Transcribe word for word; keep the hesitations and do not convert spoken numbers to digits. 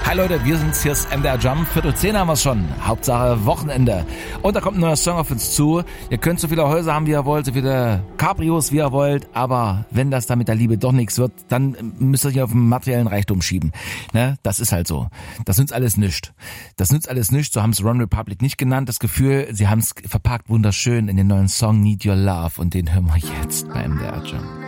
Hi Leute, wir sind's, hier ist M D R Jump, Viertel zehn haben wir's schon, Hauptsache Wochenende. Und da kommt ein neuer Song auf uns zu. Ihr könnt so viele Häuser haben, wie ihr wollt, so viele Cabrios, wie ihr wollt, aber wenn das da mit der Liebe doch nichts wird, dann müsst ihr euch auf den materiellen Reichtum schieben. Ne? Das ist halt so. Das nützt alles nichts. Das nützt alles nichts, so haben es One Republic nicht genannt. Das Gefühl, sie haben es verpackt wunderschön in den neuen Song Need Your Love und den hören wir jetzt bei M D R Jump.